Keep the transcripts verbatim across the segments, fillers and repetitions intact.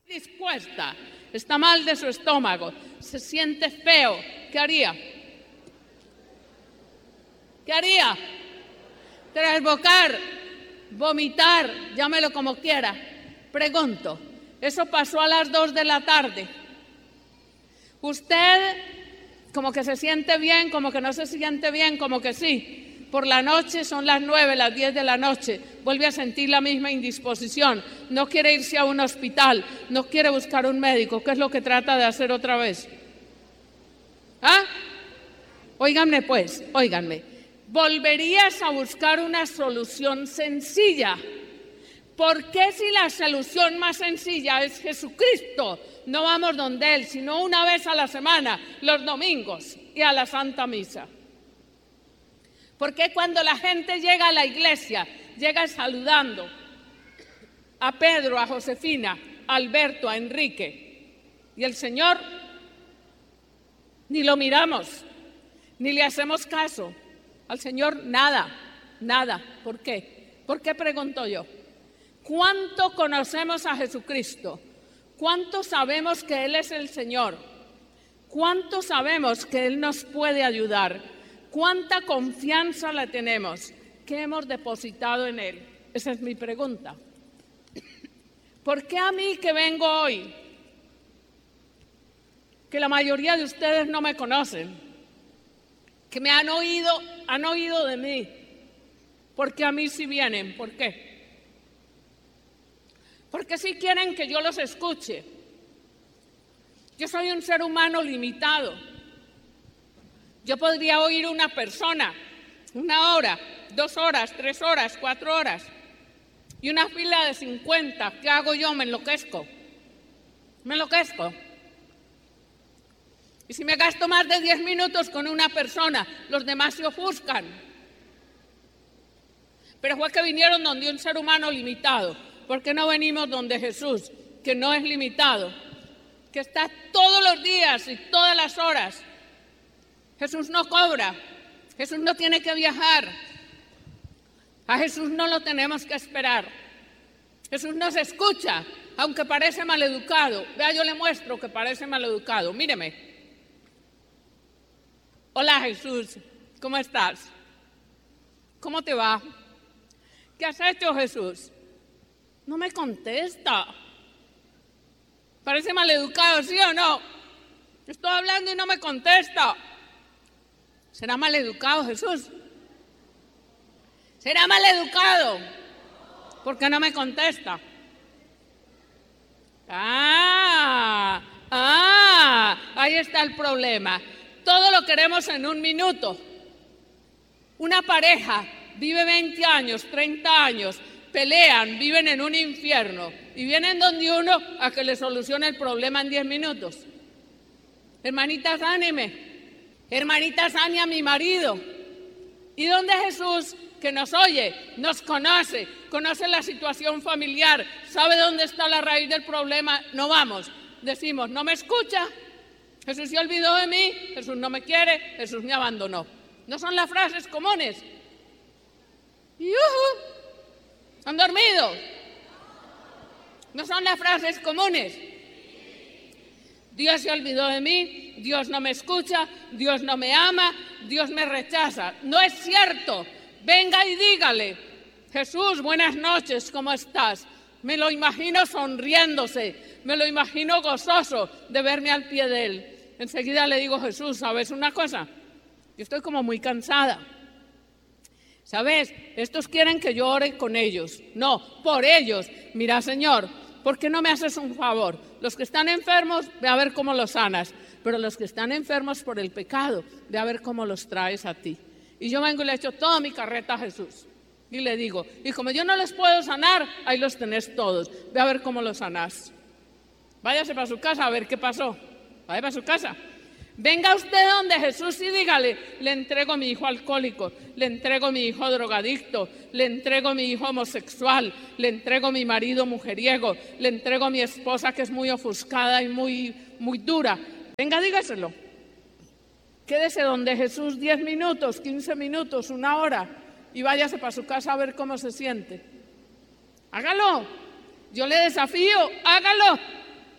Dispuesta, está mal de su estómago, se siente feo, ¿qué haría? ¿Qué haría? Trasbocar, vomitar, llámelo como quiera. Pregunto, eso pasó a las dos de la tarde. Usted como que se siente bien, como que no se siente bien, como que sí. Por la noche son las nueve, las diez de la noche, vuelve a sentir la misma indisposición, no quiere irse a un hospital, no quiere buscar un médico. ¿Qué es lo que trata de hacer otra vez? ¿Ah? Óiganme pues, óiganme. Volverías a buscar una solución sencilla. ¿Por qué si la solución más sencilla es Jesucristo? No vamos donde Él, sino una vez a la semana, los domingos y a la Santa Misa. ¿Por qué cuando la gente llega a la iglesia, llega saludando a Pedro, a Josefina, a Alberto, a Enrique, y el Señor ni lo miramos, ni le hacemos caso? Al Señor nada, nada. ¿Por qué? ¿Por qué pregunto yo? ¿Cuánto conocemos a Jesucristo? ¿Cuánto sabemos que Él es el Señor? ¿Cuánto sabemos que Él nos puede ayudar? ¿Cuánta confianza la tenemos? ¿Qué hemos depositado en Él? Esa es mi pregunta. ¿Por qué a mí que vengo hoy, que la mayoría de ustedes no me conocen, que me han oído, han oído de mí, porque a mí sí vienen? ¿Por qué? Porque sí quieren que yo los escuche. Yo soy un ser humano limitado. Yo podría oír una persona una hora, dos horas, tres horas, cuatro horas, y una fila de cincuenta. ¿Qué hago yo? Me enloquezco. Me enloquezco. Y si me gasto más de diez minutos con una persona, los demás se ofuscan. Pero fue que vinieron donde un ser humano limitado. ¿Por qué no venimos donde Jesús, que no es limitado, que está todos los días y todas las horas? Jesús no cobra, Jesús no tiene que viajar, a Jesús no lo tenemos que esperar. Jesús nos escucha, aunque parece maleducado. Vea, yo le muestro que parece maleducado, míreme. Hola Jesús, ¿cómo estás? ¿Cómo te va? ¿Qué has hecho, Jesús? No me contesta. Parece maleducado, ¿sí o no? Estoy hablando y no me contesta. ¿Será maleducado Jesús? ¿Será maleducado? ¿Por qué no me contesta? Ah, ah, ahí está el problema. Todo lo queremos en un minuto. Una pareja vive veinte años, treinta años, pelean, viven en un infierno y vienen donde uno a que le solucione el problema en diez minutos. Hermanitas, ánime. Hermanitas, ánime a mi marido. ¿Y dónde Jesús, que nos oye, nos conoce, conoce la situación familiar, sabe dónde está la raíz del problema? No vamos, decimos, no me escucha, Jesús se olvidó de mí, Jesús no me quiere, Jesús me abandonó. ¿No son las frases comunes? ¡Yujú! ¿Han dormido? ¿No son las frases comunes? Dios se olvidó de mí, Dios no me escucha, Dios no me ama, Dios me rechaza. No es cierto. Venga y dígale, Jesús, buenas noches, ¿cómo estás? Me lo imagino sonriéndose, me lo imagino gozoso de verme al pie de Él. Enseguida le digo, Jesús, ¿sabes una cosa? Yo estoy como muy cansada. ¿Sabes? Estos quieren que yo ore con ellos. No, por ellos. Mira, Señor, ¿por qué no me haces un favor? Los que están enfermos, ve a ver cómo los sanas. Pero los que están enfermos por el pecado, ve a ver cómo los traes a ti. Y yo vengo y le echo toda mi carreta a Jesús. Y le digo, y como yo no les puedo sanar, ahí los tenés todos. Ve a ver cómo los sanás. Váyase para su casa a ver qué pasó. Vaya para su casa. Venga usted donde Jesús y dígale, le entrego mi hijo alcohólico, le entrego mi hijo drogadicto, le entrego mi hijo homosexual, le entrego mi marido mujeriego, le entrego mi esposa que es muy ofuscada y muy, muy dura. Venga, dígaselo. Quédese donde Jesús diez minutos, quince minutos, una hora y váyase para su casa a ver cómo se siente. Hágalo. Yo le desafío, hágalo.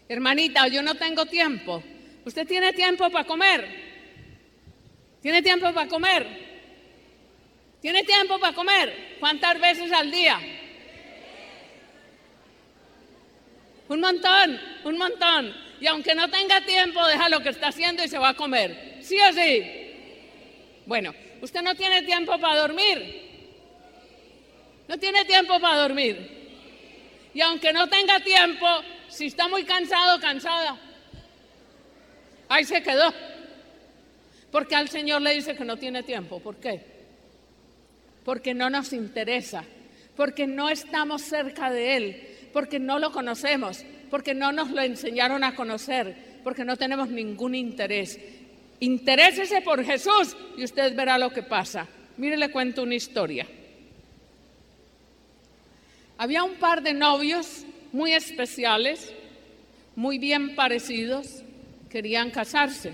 Hermanita, yo no tengo tiempo. ¿Usted tiene tiempo para comer? ¿Tiene tiempo para comer? ¿Tiene tiempo para comer? ¿Cuántas veces al día? Un montón, un montón. Y aunque no tenga tiempo, deja lo que está haciendo y se va a comer. ¿Sí o sí? Bueno, usted no tiene tiempo para dormir. No tiene tiempo para dormir. Y aunque no tenga tiempo, si está muy cansado, cansada, ahí se quedó. Porque al Señor le dice que no tiene tiempo. ¿Por qué? Porque no nos interesa. Porque no estamos cerca de Él. Porque no lo conocemos. Porque no nos lo enseñaron a conocer. Porque no tenemos ningún interés. Interésese por Jesús y usted verá lo que pasa. Mire, le cuento una historia. Había un par de novios muy especiales, muy bien parecidos, querían casarse.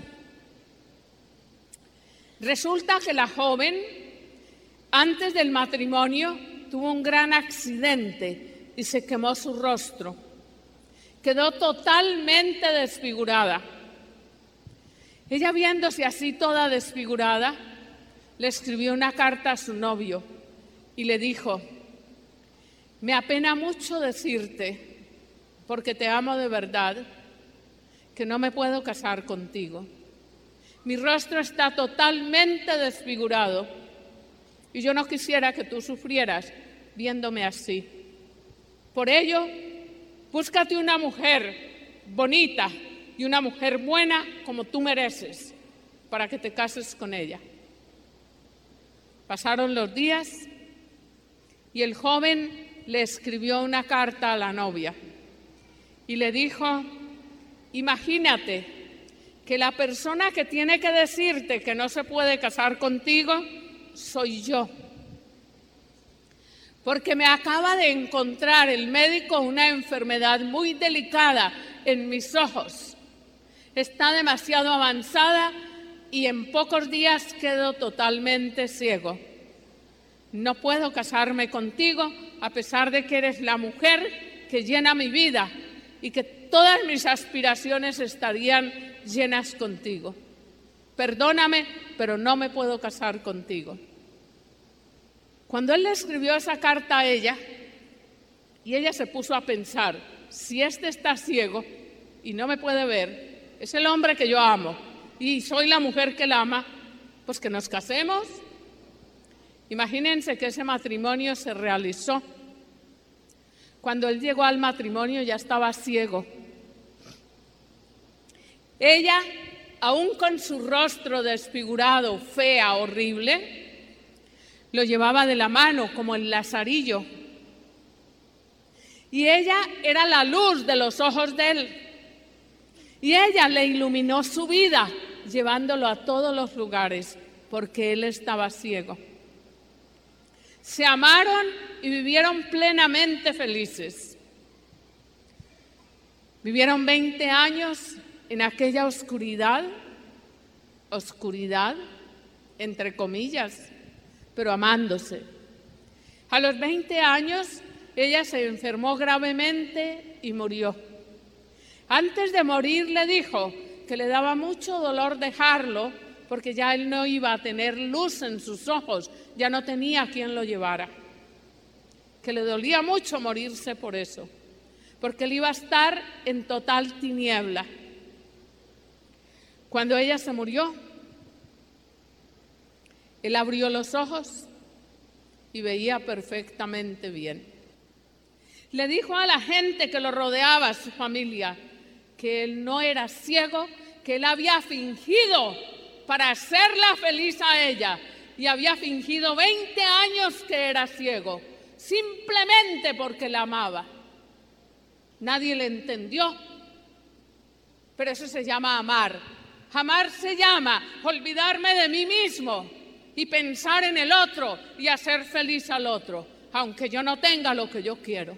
Resulta que la joven, antes del matrimonio, tuvo un gran accidente y se quemó su rostro. Quedó totalmente desfigurada. Ella, viéndose así toda desfigurada, le escribió una carta a su novio y le dijo: me apena mucho decirte, porque te amo de verdad, que no me puedo casar contigo. Mi rostro está totalmente desfigurado y yo no quisiera que tú sufrieras viéndome así. Por ello, búscate una mujer bonita y una mujer buena como tú mereces para que te cases con ella. Pasaron los días y el joven le escribió una carta a la novia y le dijo: imagínate que la persona que tiene que decirte que no se puede casar contigo soy yo, porque me acaba de encontrar el médico una enfermedad muy delicada en mis ojos. Está demasiado avanzada y en pocos días quedo totalmente ciego. No puedo casarme contigo a pesar de que eres la mujer que llena mi vida y que todas mis aspiraciones estarían llenas contigo. Perdóname, pero no me puedo casar contigo. Cuando él le escribió esa carta a ella, y ella se puso a pensar: si este está ciego y no me puede ver, es el hombre que yo amo y soy la mujer que él ama, pues que nos casemos. Imagínense que ese matrimonio se realizó. Cuando él llegó al matrimonio ya estaba ciego. Ella, aún con su rostro desfigurado, fea, horrible, lo llevaba de la mano como el lazarillo. Y ella era la luz de los ojos de él. Y ella le iluminó su vida, llevándolo a todos los lugares, porque él estaba ciego. Se amaron y vivieron plenamente felices. Vivieron veinte años en aquella oscuridad, oscuridad, entre comillas, pero amándose. A los veinte años, ella se enfermó gravemente y murió. Antes de morir le dijo que le daba mucho dolor dejarlo, porque ya él no iba a tener luz en sus ojos, ya no tenía quien lo llevara. Que le dolía mucho morirse por eso, porque él iba a estar en total tiniebla. Cuando ella se murió, él abrió los ojos y veía perfectamente bien. Le dijo a la gente que lo rodeaba, a su familia, que él no era ciego, que él había fingido para hacerla feliz a ella, y había fingido veinte años que era ciego, simplemente porque la amaba. Nadie le entendió, pero eso se llama amar. Amar se llama olvidarme de mí mismo y pensar en el otro y hacer feliz al otro, aunque yo no tenga lo que yo quiero.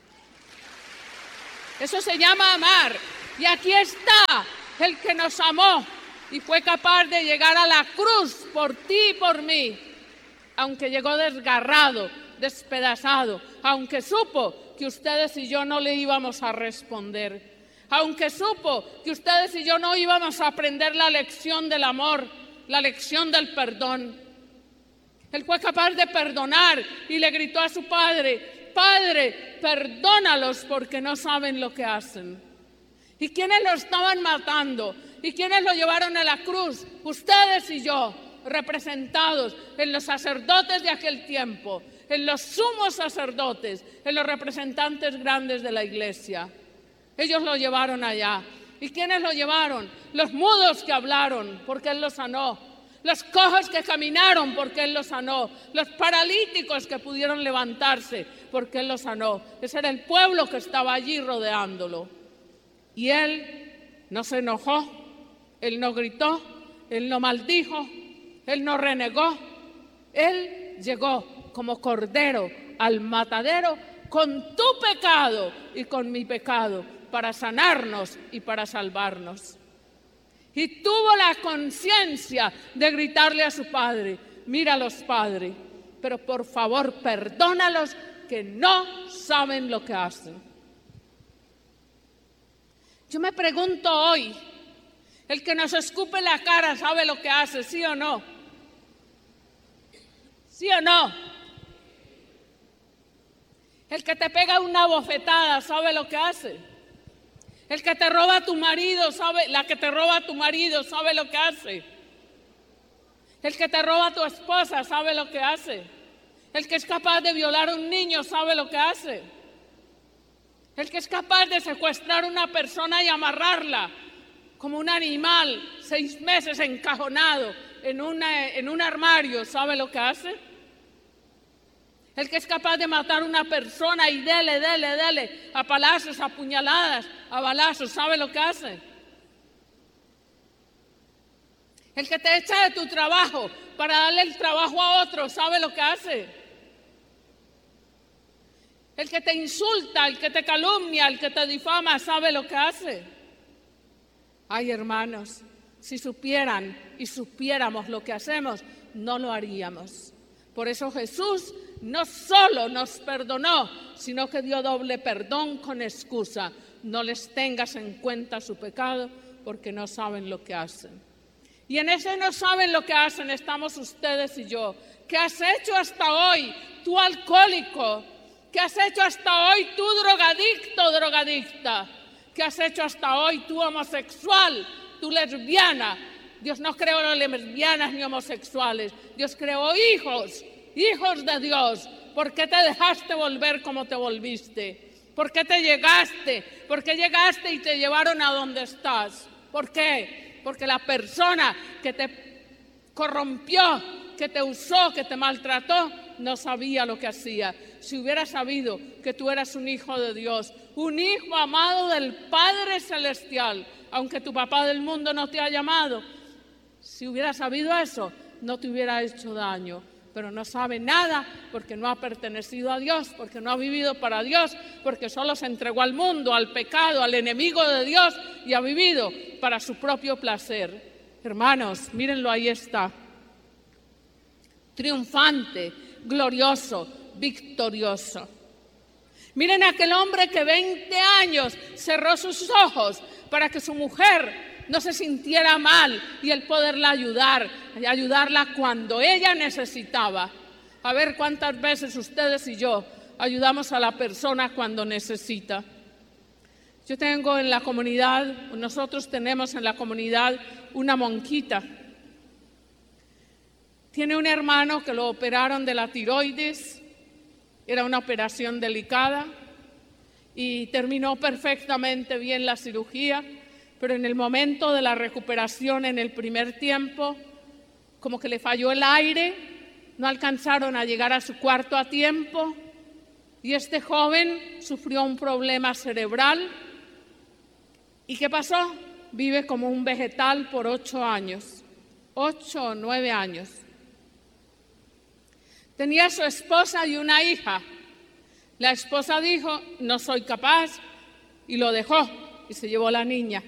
Eso se llama amar. Y aquí está el que nos amó y fue capaz de llegar a la cruz por ti y por mí, aunque llegó desgarrado, despedazado, aunque supo que ustedes y yo no le íbamos a responder, aunque supo que ustedes y yo no íbamos a aprender la lección del amor, la lección del perdón. Él fue capaz de perdonar y le gritó a su padre: Padre, perdónalos porque no saben lo que hacen. ¿Y quiénes lo estaban matando? ¿Y quiénes lo llevaron a la cruz? Ustedes y yo, representados en los sacerdotes de aquel tiempo, en los sumos sacerdotes, en los representantes grandes de la iglesia. Ellos lo llevaron allá. ¿Y quiénes lo llevaron? Los mudos que hablaron, porque Él los sanó. Los cojos que caminaron, porque Él los sanó. Los paralíticos que pudieron levantarse, porque Él los sanó. Ese era el pueblo que estaba allí rodeándolo. Y Él no se enojó, Él no gritó, Él no maldijo, Él no renegó. Él llegó como cordero al matadero con tu pecado y con mi pecado, para sanarnos y para salvarnos. Y tuvo la conciencia de gritarle a su padre: míralos, Padre, pero por favor perdónalos, que no saben lo que hacen. Yo me pregunto hoy, el que nos escupe la cara sabe lo que hace, ¿sí o no? ¿Sí o no? El que te pega una bofetada sabe lo que hace. El que te roba a tu marido sabe, la que te roba a tu marido sabe lo que hace. El que te roba a tu esposa sabe lo que hace. El que es capaz de violar a un niño sabe lo que hace. El que es capaz de secuestrar a una persona y amarrarla como un animal, seis meses encajonado en, una, en un armario, ¿sabe lo que hace? El que es capaz de matar a una persona y dele, dele, dele, a palazos, a puñaladas, a balazos, ¿sabe lo que hace? El que te echa de tu trabajo para darle el trabajo a otro, ¿sabe lo que hace? El que te insulta, el que te calumnia, el que te difama, ¿sabe lo que hace? Ay, hermanos, si supieran y supiéramos lo que hacemos, no lo haríamos. Por eso Jesús no solo nos perdonó, sino que dio doble perdón con excusa. No les tengas en cuenta su pecado, porque no saben lo que hacen. Y en ese no saben lo que hacen estamos ustedes y yo. ¿Qué has hecho hasta hoy, tú alcohólico? ¿Qué has hecho hasta hoy, tú drogadicto, drogadicta? ¿Qué has hecho hasta hoy, tú homosexual, tú lesbiana? Dios no creó lesbianas ni homosexuales. Dios creó hijos, hijos de Dios. ¿Por qué te dejaste volver como te volviste? ¿Por qué te llegaste? ¿Por qué llegaste y te llevaron a donde estás? ¿Por qué? Porque la persona que te corrompió, que te usó, que te maltrató, no sabía lo que hacía. Si hubiera sabido que tú eras un hijo de Dios, un hijo amado del Padre Celestial, aunque tu papá del mundo no te ha llamado, si hubiera sabido eso, no te hubiera hecho daño. Pero no sabe nada porque no ha pertenecido a Dios, porque no ha vivido para Dios, porque solo se entregó al mundo, al pecado, al enemigo de Dios y ha vivido para su propio placer. Hermanos, mírenlo, ahí está. Triunfante, glorioso, victorioso. Miren a aquel hombre que veinte años cerró sus ojos para que su mujer no se sintiera mal y el poderla ayudar, ayudarla cuando ella necesitaba. A ver cuántas veces ustedes y yo ayudamos a la persona cuando necesita. Yo tengo en la comunidad, nosotros tenemos en la comunidad una monjita. Tiene un hermano que lo operaron de la tiroides, era una operación delicada y terminó perfectamente bien la cirugía. Pero en el momento de la recuperación, en el primer tiempo, como que le falló el aire, no alcanzaron a llegar a su cuarto a tiempo y este joven sufrió un problema cerebral. ¿Y qué pasó? Vive como un vegetal por ocho años, ocho o nueve años. Tenía su esposa y una hija. La esposa dijo, no soy capaz, y lo dejó y se llevó a la niña.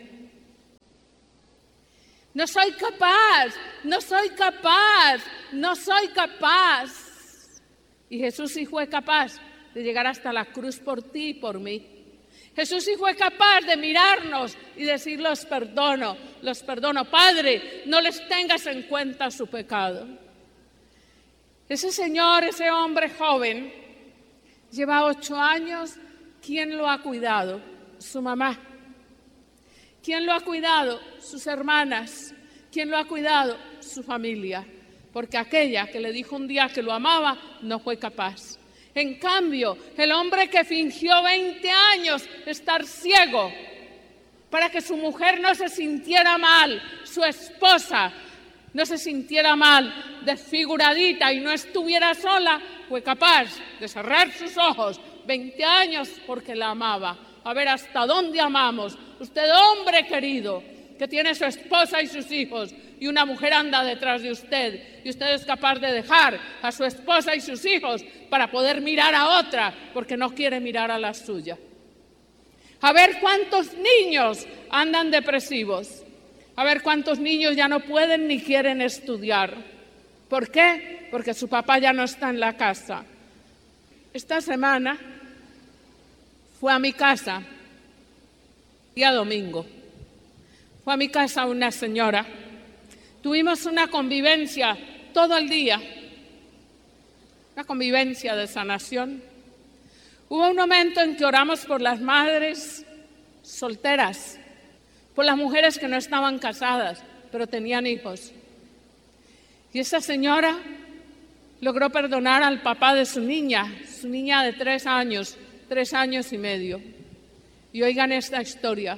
No soy capaz, no soy capaz, no soy capaz. Y Jesús sí fue capaz de llegar hasta la cruz por ti y por mí. Jesús sí fue capaz de mirarnos y decir, los perdono, los perdono. Padre, no les tengas en cuenta su pecado. Ese señor, ese hombre joven, lleva ocho años. ¿Quién lo ha cuidado? Su mamá. ¿Quién lo ha cuidado? Sus hermanas. ¿Quién lo ha cuidado? Su familia. Porque aquella que le dijo un día que lo amaba, no fue capaz. En cambio, el hombre que fingió veinte años estar ciego para que su mujer no se sintiera mal, su esposa no se sintiera mal, desfiguradita y no estuviera sola, fue capaz de cerrar sus ojos veinte años porque la amaba. A ver hasta dónde amamos. Usted, hombre querido, que tiene su esposa y sus hijos, y una mujer anda detrás de usted, y usted es capaz de dejar a su esposa y sus hijos para poder mirar a otra, porque no quiere mirar a la suya. A ver cuántos niños andan depresivos, a ver cuántos niños ya no pueden ni quieren estudiar. ¿Por qué? Porque su papá ya no está en la casa. Esta semana fue a mi casa, día domingo, fue a mi casa una señora. Tuvimos una convivencia todo el día, una convivencia de sanación. Hubo un momento en que oramos por las madres solteras, por las mujeres que no estaban casadas, pero tenían hijos. Y esa señora logró perdonar al papá de su niña, su niña de tres años, tres años y medio. Y oigan esta historia.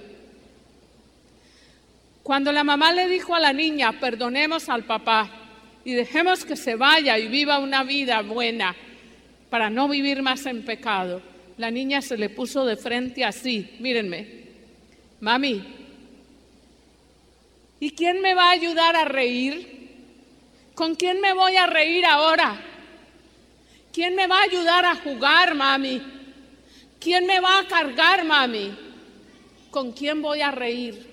Cuando la mamá le dijo a la niña, perdonemos al papá y dejemos que se vaya y viva una vida buena para no vivir más en pecado, la niña se le puso de frente así, mírenme, mami, ¿y quién me va a ayudar a reír? ¿Con quién me voy a reír ahora? ¿Quién me va a ayudar a jugar, mami? ¿Quién me va a cargar, mami? ¿Con quién voy a reír?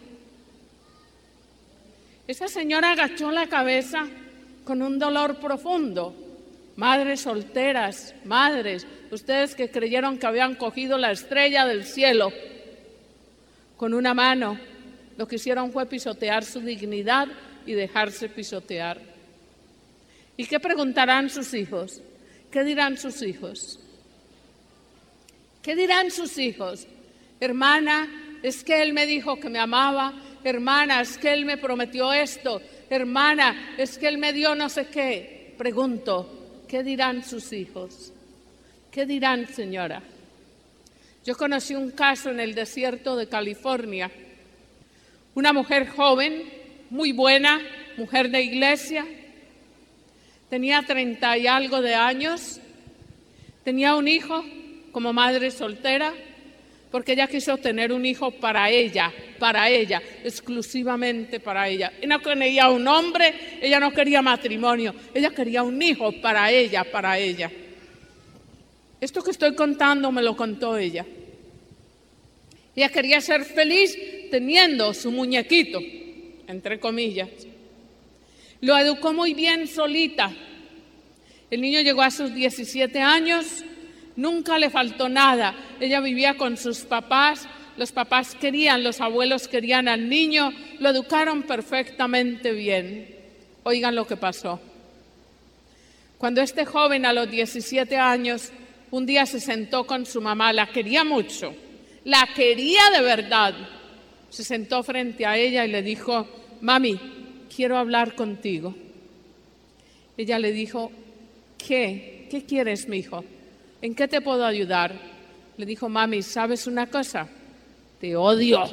Esa señora agachó la cabeza con un dolor profundo. Madres solteras, madres, ustedes que creyeron que habían cogido la estrella del cielo, con una mano, lo que hicieron fue pisotear su dignidad y dejarse pisotear. ¿Y qué preguntarán sus hijos? ¿Qué dirán sus hijos? ¿Qué dirán sus hijos? Hermana, es que él me dijo que me amaba. Hermana, es que él me prometió esto. Hermana, es que él me dio no sé qué. Pregunto, ¿qué dirán sus hijos? ¿Qué dirán, señora? Yo conocí un caso en el desierto de California. Una mujer joven, muy buena, mujer de iglesia. Tenía treinta y algo de años. Tenía un hijo como madre soltera, porque ella quiso tener un hijo para ella, para ella, exclusivamente para ella. Ella no quería un hombre, ella no quería matrimonio, ella quería un hijo para ella, para ella. Esto que estoy contando me lo contó ella. Ella quería ser feliz teniendo su muñequito, entre comillas. Lo educó muy bien solita. El niño llegó a sus diecisiete años. Nunca le faltó nada. Ella vivía con sus papás, los papás querían, los abuelos querían al niño, lo educaron perfectamente bien. Oigan lo que pasó. Cuando este joven a los diecisiete años, un día se sentó con su mamá, la quería mucho, la quería de verdad. Se sentó frente a ella y le dijo, mami, quiero hablar contigo. Ella le dijo, ¿qué? ¿Qué quieres, mi hijo? ¿En qué te puedo ayudar? Le dijo, mami, ¿sabes una cosa? Te odio.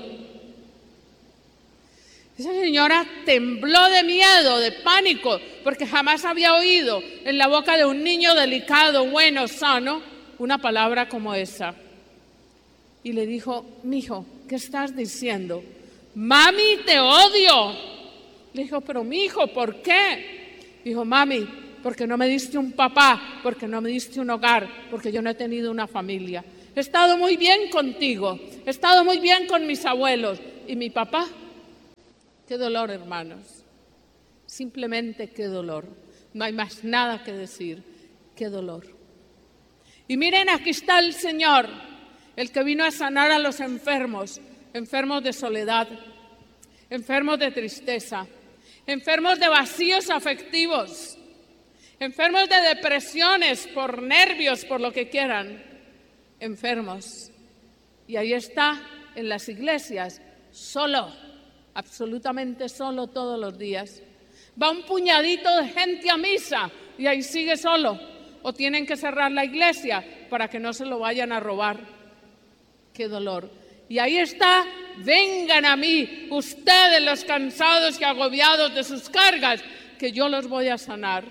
Esa señora tembló de miedo, de pánico, porque jamás había oído en la boca de un niño delicado, bueno, sano, una palabra como esa. Y le dijo, mijo, ¿qué estás diciendo? Mami, te odio. Le dijo, pero mijo, ¿por qué? Dijo, mami, porque no me diste un papá, porque no me diste un hogar, porque yo no he tenido una familia. He estado muy bien contigo, he estado muy bien con mis abuelos. ¿Y mi papá? Qué dolor, hermanos. Simplemente qué dolor. No hay más nada que decir. Qué dolor. Y miren, aquí está el Señor, el que vino a sanar a los enfermos, enfermos de soledad, enfermos de tristeza, enfermos de vacíos afectivos, enfermos de depresiones por nervios, por lo que quieran, enfermos. Y ahí está en las iglesias, solo, absolutamente solo todos los días. Va un puñadito de gente a misa y ahí sigue solo. O tienen que cerrar la iglesia para que no se lo vayan a robar. ¡Qué dolor! Y ahí está, vengan a mí, ustedes los cansados y agobiados de sus cargas, que yo los voy a sanar.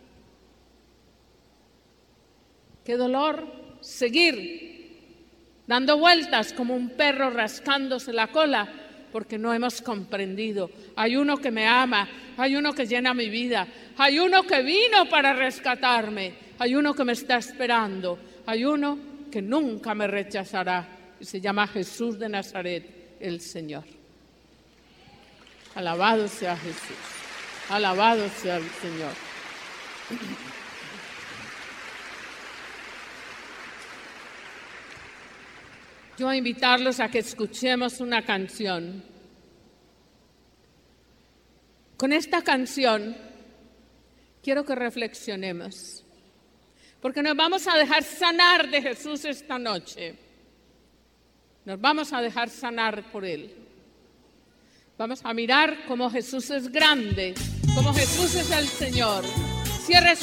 ¡Qué dolor! Seguir dando vueltas como un perro rascándose la cola, porque no hemos comprendido. Hay uno que me ama, hay uno que llena mi vida, hay uno que vino para rescatarme, hay uno que me está esperando, hay uno que nunca me rechazará, y se llama Jesús de Nazaret, el Señor. Alabado sea Jesús, alabado sea el Señor. Yo voy a invitarlos a que escuchemos una canción. Con esta canción quiero que reflexionemos, porque nos vamos a dejar sanar de Jesús esta noche. Nos vamos a dejar sanar por Él. Vamos a mirar cómo Jesús es grande, cómo Jesús es el Señor. Cierre